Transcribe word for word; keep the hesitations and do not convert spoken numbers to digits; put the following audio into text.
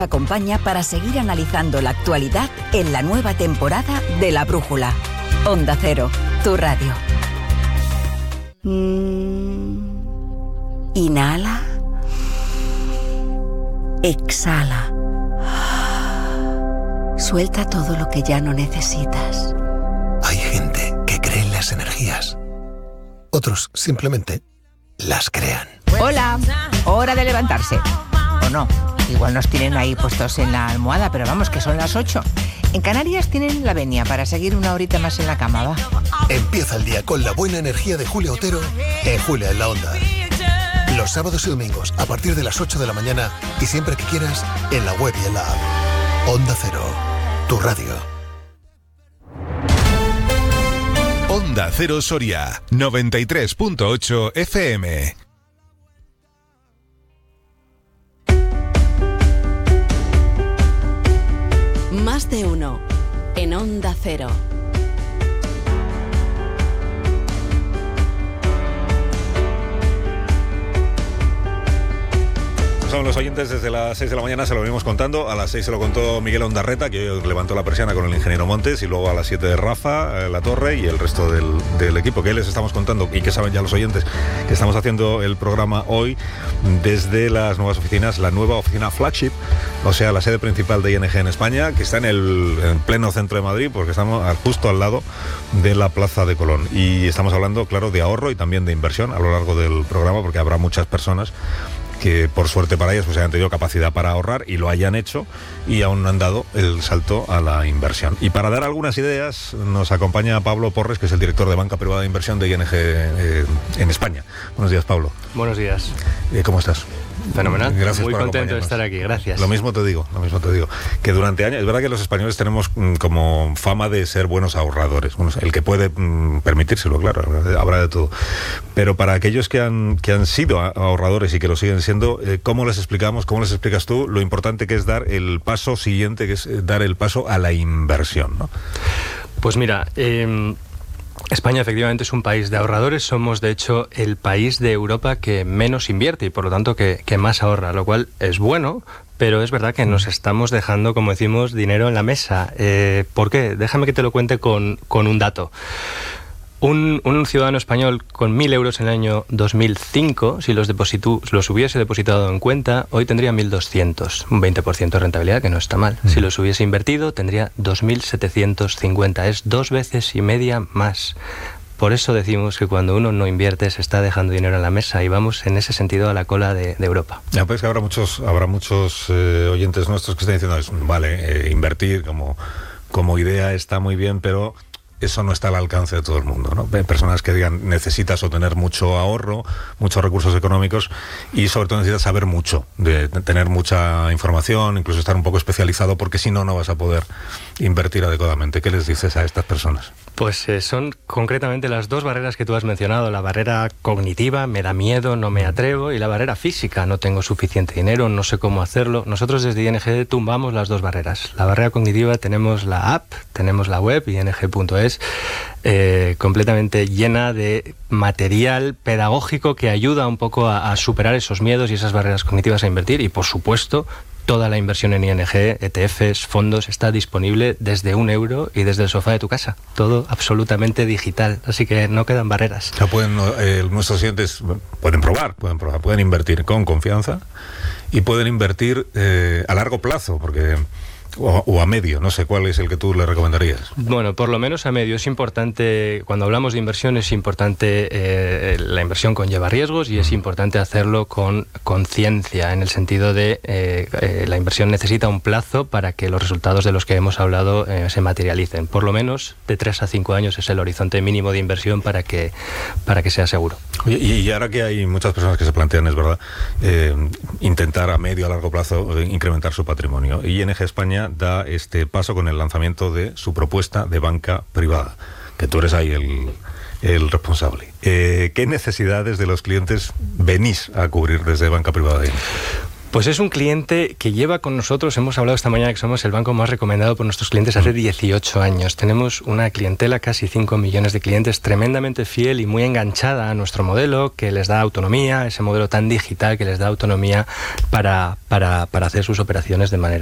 Acompaña para seguir analizando la actualidad en la nueva temporada de La Brújula. Onda Cero, tu radio. Mm. Inhala. Exhala. Suelta todo lo que ya no necesitas. Hay gente que cree en las energías. Otros simplemente las crean. Hola, hora de levantarse. ¿O no? Igual nos tienen ahí puestos en la almohada, pero vamos, que son las ocho. En Canarias tienen la venia para seguir una horita más en la cama, va. Empieza el día con la buena energía de Julia Otero en Julia en la Onda. Los sábados y domingos a partir de las ocho de la mañana y siempre que quieras en la web y en la app. Onda Cero, tu radio. Onda Cero Soria, noventa y tres punto ocho F M. Más de uno en Onda Cero. Son los oyentes desde las seis de la mañana, se lo venimos contando. A las seis se lo contó Miguel Ondarreta, que hoy levantó la persiana con el ingeniero Montes, y luego a las siete de Rafa, eh, La Torre y el resto del, del equipo, que les estamos contando y que saben ya los oyentes que estamos haciendo el programa hoy desde las nuevas oficinas, la nueva oficina flagship, o sea, la sede principal de I N G en España, que está en el en pleno centro de Madrid, porque estamos justo al lado de la Plaza de Colón. Y estamos hablando, claro, de ahorro y también de inversión a lo largo del programa, porque habrá muchas personas que por suerte para ellos pues hayan tenido capacidad para ahorrar y lo hayan hecho y aún no han dado el salto a la inversión. Y para dar algunas ideas nos acompaña Pablo Porres, que es el director de Banca Privada de Inversión de I N G eh, en España. Buenos días, Pablo. Buenos días. Eh, ¿Cómo estás? Fenomenal. Gracias. Muy por contento de estar aquí, gracias. Lo mismo te digo, lo mismo te digo. Que durante años, es verdad que los españoles tenemos mm, como fama de ser buenos ahorradores. Bueno, el que puede mm, permitírselo, claro, habrá de todo. Pero para aquellos que han, que han sido ahorradores y que lo siguen siendo, eh, ¿cómo les explicamos, cómo les explicas tú lo importante que es dar el paso siguiente, que es eh, dar el paso a la inversión, ¿no? Pues mira, eh... España efectivamente es un país de ahorradores, somos de hecho el país de Europa que menos invierte y por lo tanto que, que más ahorra, lo cual es bueno, pero es verdad que nos estamos dejando, como decimos, dinero en la mesa. Eh, ¿Por qué? Déjame que te lo cuente con, con un dato. Un, un ciudadano español con mil euros en el año dos mil cinco, si los, depositó, los hubiese depositado en cuenta, hoy tendría mil doscientos, un veinte por ciento de rentabilidad, que no está mal. Mm. Si los hubiese invertido, tendría dos mil setecientos cincuenta, es dos veces y media más. Por eso decimos que cuando uno no invierte se está dejando dinero en la mesa y vamos en ese sentido a la cola de, de Europa. Ya, pues que habrá muchos, habrá muchos eh, oyentes nuestros que estén diciendo, vale, eh, invertir como, como idea está muy bien, pero eso no está al alcance de todo el mundo, ¿no? Personas que digan, necesitas obtener mucho ahorro, muchos recursos económicos y sobre todo necesitas saber mucho, de, de tener mucha información, incluso estar un poco especializado, porque si no, no vas a poder invertir adecuadamente. ¿Qué les dices a estas personas? Pues eh, son concretamente las dos barreras que tú has mencionado, la barrera cognitiva, me da miedo, no me atrevo, y la barrera física, no tengo suficiente dinero, no sé cómo hacerlo. Nosotros desde I N G tumbamos las dos barreras. La barrera cognitiva, tenemos la app, tenemos la web, I N G punto es, eh, completamente llena de material pedagógico que ayuda un poco a, a superar esos miedos y esas barreras cognitivas a invertir, y por supuesto toda la inversión en I N G, E T Fs, fondos, está disponible desde un euro y desde el sofá de tu casa. Todo absolutamente digital, así que no quedan barreras. O sea, pueden, eh, nuestros clientes pueden probar, pueden probar, pueden invertir con confianza y pueden invertir eh, a largo plazo, porque O, o a medio, no sé cuál es el que tú le recomendarías. Bueno, por lo menos a medio. Es importante, cuando hablamos de inversión, es importante, eh, la inversión conlleva riesgos y es importante hacerlo con conciencia, en el sentido de eh, eh, la inversión necesita un plazo para que los resultados de los que hemos hablado eh, se materialicen. Por lo menos de tres a cinco años es el horizonte mínimo de inversión para que, para que sea seguro. Oye, y ahora que hay muchas personas que se plantean, es verdad, eh, intentar a medio a largo plazo eh, incrementar su patrimonio, I N G España da este paso con el lanzamiento de su propuesta de banca privada, que tú eres ahí el, el responsable. Eh, ¿Qué necesidades de los clientes venís a cubrir desde banca privada? Pues es un cliente que lleva con nosotros, hemos hablado esta mañana que somos el banco más recomendado por nuestros clientes hace dieciocho años. Tenemos una clientela, casi cinco millones de clientes, tremendamente fiel y muy enganchada a nuestro modelo, que les da autonomía, ese modelo tan digital que les da autonomía para, para, para hacer sus operaciones de manera